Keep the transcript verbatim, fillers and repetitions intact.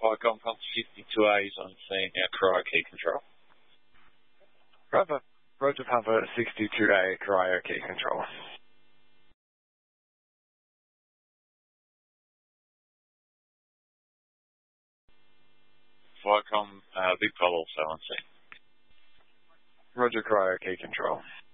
Vicom Pump fifty-two A is on scene at cryo key control. Roger, Roger Papa sixty-two A, cryo key control. Vicom uh, Big Pop also on scene. Roger, cryo key control.